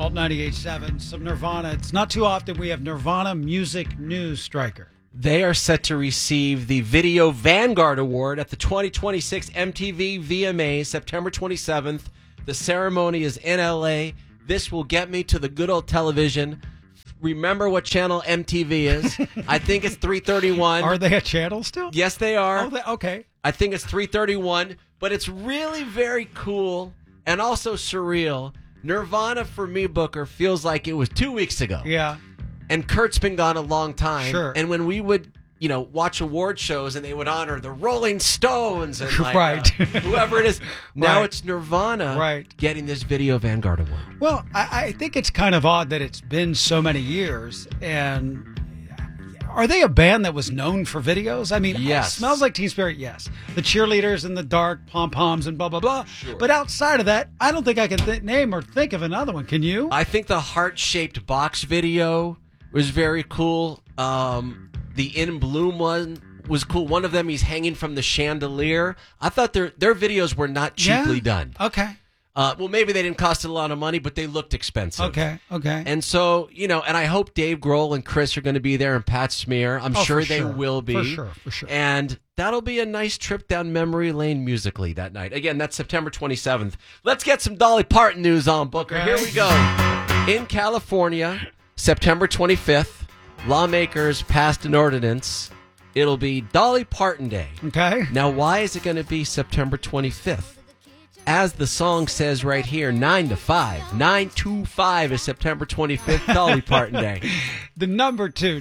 Alt 98.7, some Nirvana. It's not too often we have Nirvana music news, Stryker. They are set to receive the Video Vanguard Award at the 2026 MTV VMAs, September 27th. The ceremony is in L.A. This will get me to the good old television. Remember what channel MTV is. I think it's 331. Are they a channel still? Yes, they are. Oh, okay. I think it's 331, but it's really very cool and also surreal. Nirvana, for me, Booker, feels like it was 2 weeks ago. Yeah. And Kurt's been gone a long time. Sure. And when we would, watch award shows and they would honor the Rolling Stones and right. Whoever it is, now Right. It's Nirvana getting this Video Vanguard Award. Well, I think it's kind of odd that it's been so many years. And are they a band that was known for videos? I mean, yes. Smells Like Teen Spirit, yes. The cheerleaders and the dark pom-poms and blah, blah, blah. Sure. But outside of that, I don't think I can name or think of another one. Can you? I think the heart-shaped box video was very cool. The In Bloom one was cool. One of them, he's hanging from the chandelier. I thought their videos were not cheaply done. Okay. Well, maybe they didn't cost a lot of money, but they looked expensive. Okay. And so, and I hope Dave Grohl and Chris are going to be there and Pat Smear. I'm sure they will be. For sure. And that'll be a nice trip down memory lane musically that night. Again, that's September 27th. Let's get some Dolly Parton news on, Booker. Here we go. In California, September 25th, lawmakers passed an ordinance. It'll be Dolly Parton Day. Okay. Now, why is it going to be September 25th? As the song says right here, 9 to 5. 925 is September 25th, Dolly Parton Day. The number 2,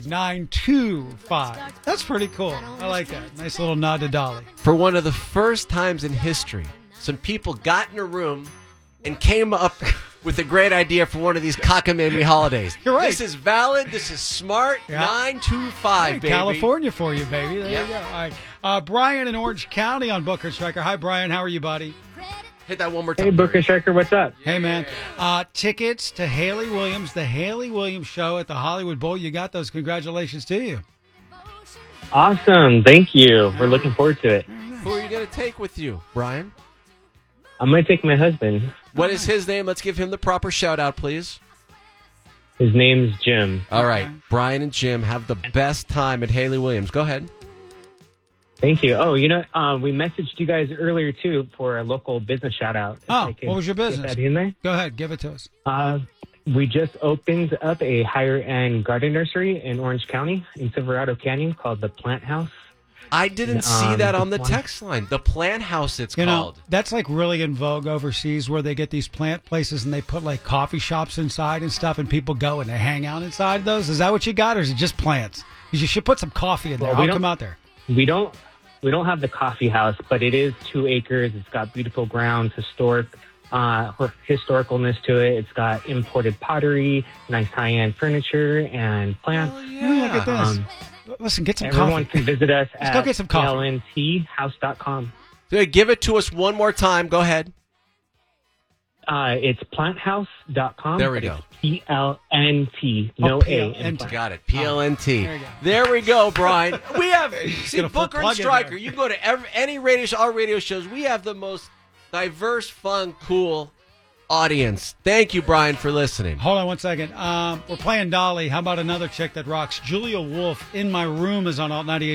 925. That's pretty cool. I like that. Nice little nod to Dolly. For one of the first times in history, some people got in a room and came up with a great idea for one of these cockamamie holidays. You're right. This is valid. This is smart. Yeah. 925, baby. California for you, baby. There Yep. you go. All right. Brian in Orange County on Booker Stryker. Hi, Brian. How are you, buddy? Hit that one more time. Hey, Booker Stryker, what's up? Hey, man. Tickets to Haley Williams, the Haley Williams show at the Hollywood Bowl. You got those. Congratulations to you. Awesome. Thank you. We're looking forward to it. Who are you going to take with you, Brian? I'm going to take my husband. What is his name? Let's give him the proper shout out, please. His name's Jim. All right. Brian and Jim have the best time at Haley Williams. Go ahead. Thank you. Oh, we messaged you guys earlier, too, for a local business shout-out. Oh, what was your business? Get that in there? Go ahead. Give it to us. We just opened up a higher-end garden nursery in Orange County in Silverado Canyon called the Plant House. I didn't see that on the text line. The Plant House, it's called. That's like really in vogue overseas where they get these plant places and they put like coffee shops inside and stuff and people go and they hang out inside those. Is that what you got or is it just plants? You should put some coffee in there. I'll come out there. We don't have the coffee house, but it is 2 acres. It's got beautiful grounds, historicalness to it. It's got imported pottery, nice high-end furniture, and plants. Oh, yeah. Look at this. Listen, get some Everyone coffee. can visit us Let's at go get some coffee. plnthouse.com. Give it to us one more time. Go ahead. It's planthouse.com. There we go. PLNT. No A. in plant. Got it. PLNT. There you go. There we go, Brian. We have Gonna Booker and plug in Stryker. there. You can go to any radio, all radio shows. We have the most diverse, fun, cool audience. Thank you, Brian, for listening. Hold on one second. We're playing Dolly. How about another chick that rocks? Julia Wolf, In My Room, is on Alt 98.